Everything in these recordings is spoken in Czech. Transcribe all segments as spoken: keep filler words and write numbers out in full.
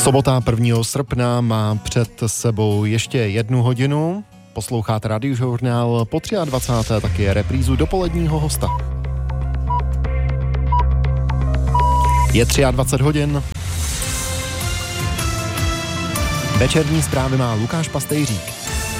Sobota prvního srpna má před sebou ještě jednu hodinu. Posloucháte Radiožurnál, po dvacáté třetí taky reprízu dopoledního hosta. Je dvacet tři hodin. Večerní zprávy má Lukáš Pastejřík.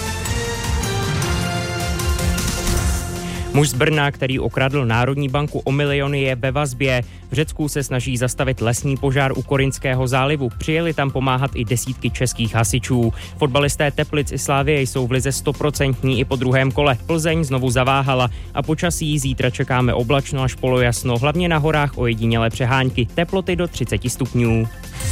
Muž z Brna, který okradl Národní banku o miliony, je ve vazbě. V Řecku se snaží zastavit lesní požár u Korinského zálivu. Přijeli tam pomáhat i desítky českých hasičů. Fotbalisté Teplic i Slavie jsou v lize stoprocentní i po druhém kole. Plzeň znovu zaváhala a počasí zítra čekáme oblačno až polojasno, hlavně na horách ojedinělé přehánky. Teploty do třicet stupňů.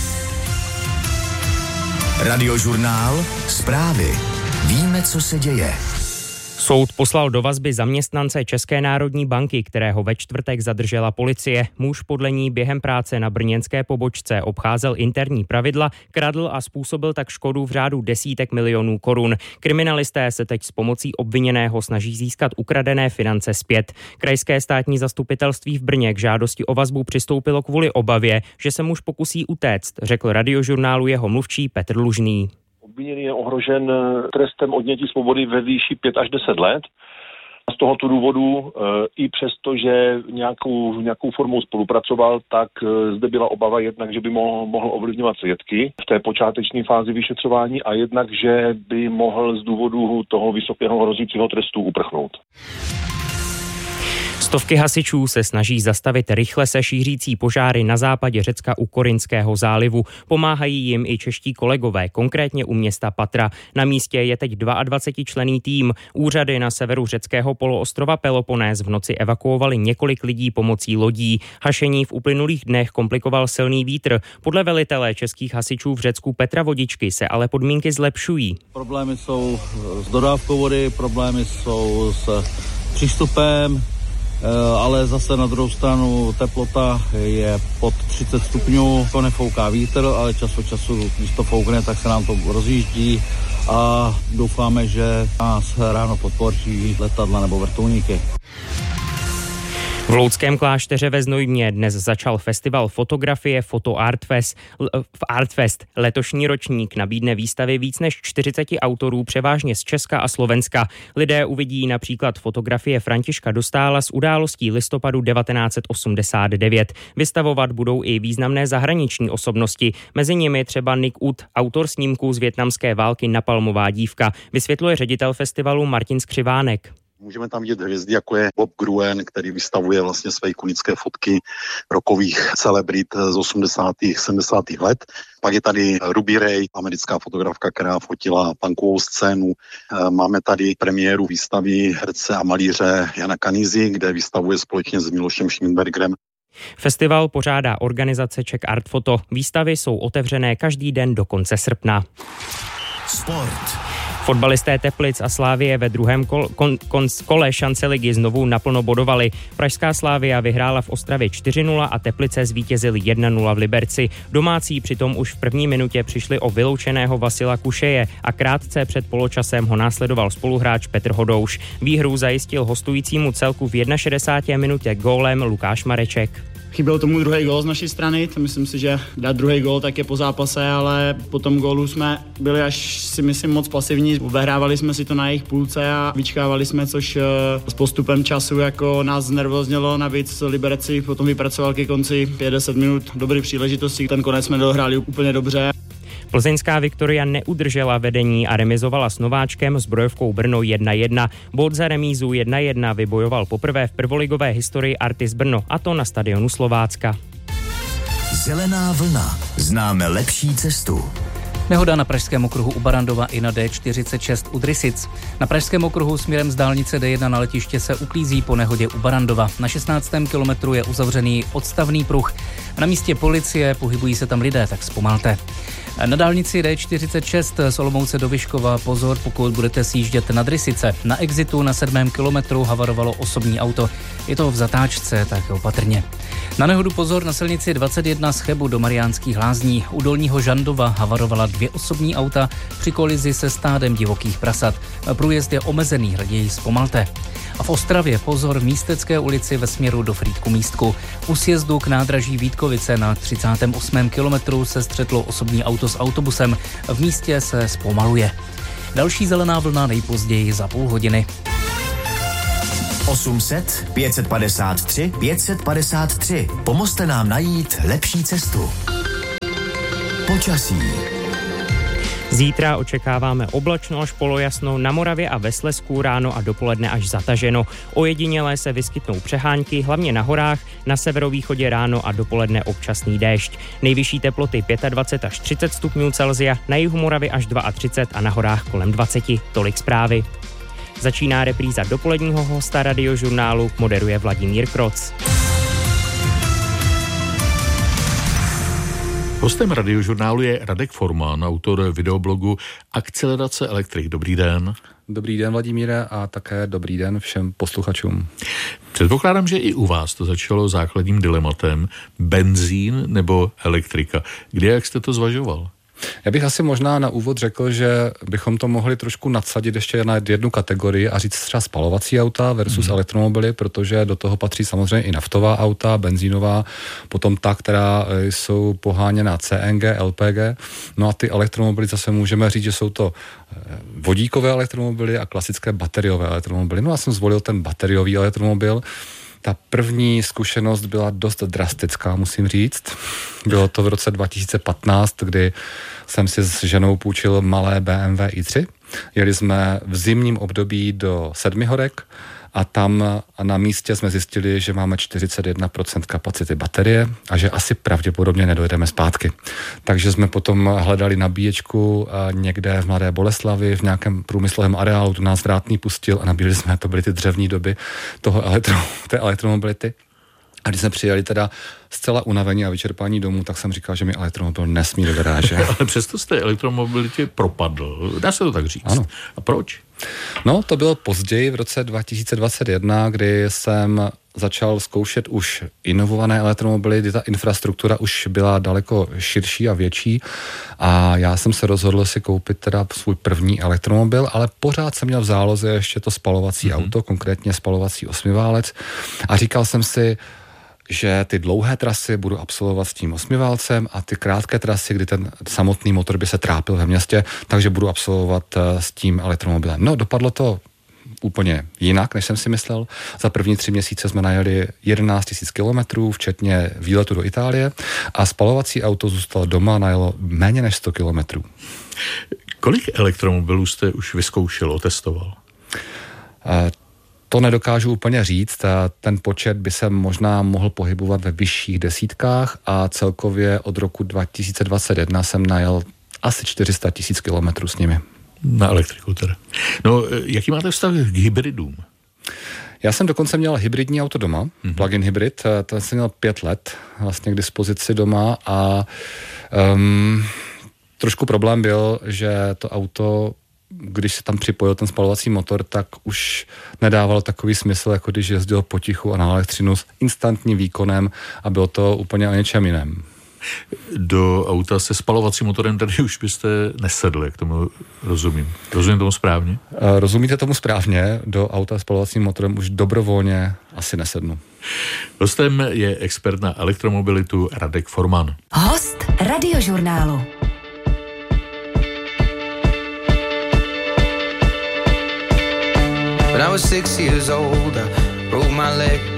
Radiožurnál, zprávy. Víme, co se děje. Soud poslal do vazby zaměstnance České národní banky, kterého ve čtvrtek zadržela policie. Muž podle ní během práce na brněnské pobočce obcházel interní pravidla, kradl a způsobil tak škodu v řádu desítek milionů korun. Kriminalisté se teď s pomocí obviněného snaží získat ukradené finance zpět. Krajské státní zastupitelství v Brně k žádosti o vazbu přistoupilo kvůli obavě, že se muž pokusí utéct, řekl Radiožurnálu jeho mluvčí Petr Lužný. Obviněný je ohrožen trestem odnětí svobody ve výši pět až deset let. Z tohoto důvodu i přesto, že nějakou, nějakou formou spolupracoval, tak zde byla obava jednak, že by mohl, mohl ovlivňovat svědky v té počáteční fázi vyšetřování a jednak, že by mohl z důvodu toho vysokého hrozícího trestu uprchnout. Stovky hasičů se snaží zastavit rychle se šířící požáry na západě Řecka u Korinského zálivu. Pomáhají jim i čeští kolegové, konkrétně u města Patra. Na místě je teď dvacetičlenný tým. Úřady na severu řeckého poloostrova Peloponés v noci evakuovali několik lidí pomocí lodí. Hašení v uplynulých dnech komplikoval silný vítr. Podle velitele českých hasičů v Řecku Petra Vodičky se ale podmínky zlepšují. Problémy jsou s dodávkou vody, problémy jsou s přístupem, ale zase na druhou stranu teplota je pod třicet stupňů, to nefouká vítr, ale čas od času, když to foukne, tak se nám to rozjíždí a doufáme, že nás ráno podpoří letadla nebo vrtulníky. V Loudském klášteře ve Znojmě dnes začal festival fotografie Foto Artfest. Artfest. Letošní ročník nabídne výstavy víc než čtyřicet autorů, převážně z Česka a Slovenska. Lidé uvidí například fotografie Františka Dostála z událostí listopadu devatenáct osmdesát devět. Vystavovat budou i významné zahraniční osobnosti, mezi nimi třeba Nick Ut, autor snímků z vietnamské války Napalmová dívka, vysvětluje ředitel festivalu Martin Skřivánek. Můžeme tam vidět hvězdy, jako je Bob Gruen, který vystavuje vlastně své ikonické fotky rockových celebrit z osmdesátých sedmdesátých let. Pak je tady Ruby Ray, americká fotografka, která fotila punkovou scénu. Máme tady premiéru výstavy herce a malíře Jana Kanizy, kde vystavuje společně s Milošem Schmidbergerem. Festival pořádá organizace Czech Art Photo. Výstavy jsou otevřené každý den do konce srpna. Sport. Fotbalisté Teplic a Slavie ve druhém kol, kon, kon, kole šance ligy znovu naplno bodovali. Pražská Slavia vyhrála v Ostravě čtyři nula a Teplice zvítězili jedna nula v Liberci. Domácí přitom už v první minutě přišli o vyloučeného Vasila Kušeje a krátce před poločasem ho následoval spoluhráč Petr Hodouš. Výhru zajistil hostujícímu celku v šedesáté jedné minutě gólem Lukáš Mareček. Chyběl tomu druhý gól z naší strany, to myslím si, že dát druhý gól tak je po zápase, ale po tom gólu jsme byli až si myslím moc pasivní. Obehrávali jsme si to na jejich půlce a vyčkávali jsme, což s postupem času jako nás znervoznělo. Navíc Liberci potom vypracoval ke konci padesát minut dobrý příležitosti, ten konec jsme dohráli úplně dobře. Plzeňská Viktoria neudržela vedení a remizovala s Nováčkem Zbrojovkou Brno jedna jedna. Bod za remízu jedna jedna vybojoval poprvé v prvoligové historii Artis Brno, a to na stadionu Slovácka. Zelená vlna. Známe lepší cestu. Nehoda na pražském okruhu u Barandova i na D čtyřicet šest u Drysic. Na pražském okruhu směrem z dálnice D jedna na letiště se uklízí po nehodě u Barandova. Na šestnáctém kilometru je uzavřený odstavný pruh. Na místě policie pohybují se tam lidé, tak zpomalte. Na dálnici D čtyřicet šest z Olomouce do Vyškova pozor, pokud budete sjíždět na Drysice. Na exitu na sedmém kilometru havarovalo osobní auto. Je to v zatáčce, tak opatrně. Na nehodu pozor na silnici dvacet jedna z Chebu do Mariánských Lázní. U Dolního Žandova havarovala dvě osobní auta při kolizi se stádem divokých prasat. Průjezd je omezený, raději zpomalte. A v Ostravě pozor v Místecké ulici ve směru do Frýdku Místku. U sjezdu k nádraží Vítkovice na třicátém osmém kilometru se střetlo osobní auto s autobusem. V místě se zpomaluje. Další zelená vlna nejpozději za půl hodiny. osm set, pět set padesát tři, pět set padesát tři. Pomozte nám najít lepší cestu. Počasí. Zítra očekáváme oblačno až polojasno, na Moravě a ve Slezsku ráno a dopoledne až zataženo. Ojedinělé se vyskytnou přehánky, hlavně na horách, na severovýchodě ráno a dopoledne občasný déšť. Nejvyšší teploty dvacet pět až třicet stupňů Celsia, na jihu Moravy až třicet dva a na horách kolem dvacet. Tolik zprávy. Začíná repríza dopoledního hosta Radiožurnálu, moderuje Vladimír Kroc. Hostem Radiožurnálu je Radek Forman, autor videoblogu Akcelerace elektrik. Dobrý den. Dobrý den, Vladimíre, a také dobrý den všem posluchačům. Předpokládám, že i u vás to začalo základním dilematem benzín nebo elektrika. Kde, jak jste to zvažoval? Já bych asi možná na úvod řekl, že bychom to mohli trošku nadsadit ještě na jednu kategorii a říct třeba spalovací auta versus hmm. elektromobily, protože do toho patří samozřejmě i naftová auta, benzínová, potom ta, která jsou poháněna C N G, L P G. No a ty elektromobily zase můžeme říct, že jsou to vodíkové elektromobily a klasické bateriové elektromobily. No já jsem zvolil ten bateriový elektromobil. Ta první zkušenost byla dost drastická, musím říct. Bylo to v roce dva tisíce patnáct, kdy jsem si s ženou půjčil malé B M W i tři. Jeli jsme v zimním období do Sedmihorek a tam na místě jsme zjistili, že máme čtyřicet jedna procent kapacity baterie a že asi pravděpodobně nedojedeme zpátky. Takže jsme potom hledali nabíječku někde v Mladé Boleslavi, v nějakém průmyslovém areálu, tu nás vrátný pustil a nabíjeli jsme, to byly ty dřevní doby toho elektro, té elektromobility. A když jsme přijeli teda zcela unavení a vyčerpání domů, tak jsem říkal, že mi elektromobil nesmí do garáže. Ale přesto jste elektromobilitě propadl. Dá se to tak říct. Ano. A proč? No, to bylo později v roce dva tisíce dvacet jedna, kdy jsem začal zkoušet už inovované elektromobily, kdy ta infrastruktura už byla daleko širší a větší a já jsem se rozhodl si koupit teda svůj první elektromobil, ale pořád jsem měl v záloze ještě to spalovací mm-hmm. auto, konkrétně spalovací osmiválec a říkal jsem si, že ty dlouhé trasy budu absolvovat s tím osmiválcem a ty krátké trasy, kdy ten samotný motor by se trápil ve městě, takže budu absolvovat s tím elektromobilem. No, dopadlo to úplně jinak, než jsem si myslel. Za první tři měsíce jsme najeli jedenáct tisíc kilometrů, včetně výletu do Itálie a spalovací auto zůstalo doma, najelo méně než sto kilometrů. Kolik elektromobilů jste už vyzkoušel, otestoval? Uh, To nedokážu úplně říct, ten počet by se možná mohl pohybovat ve vyšších desítkách a celkově od roku dva tisíce dvacet jedna jsem najel asi čtyři sta tisíc kilometrů s nimi. Na elektriku teda. No, jaký máte vztah k hybridům? Já jsem dokonce měl hybridní auto doma, mm-hmm. plug-in hybrid, ten jsem měl pět let vlastně k dispozici doma a um, trošku problém byl, že to auto, když se tam připojil ten spalovací motor, tak už nedával takový smysl, jako když jezdil potichu a na elektřinu s instantním výkonem a bylo to úplně o něčem jiném. Do auta se spalovacím motorem tady už byste nesedli, jak tomu rozumím. Rozumím tomu správně? Rozumíte tomu správně, do auta s spalovacím motorem už dobrovolně asi nesednu. Hostem je expert na elektromobilitu Radek Forman. Host Radiožurnálu. When I was six years old, I broke my leg.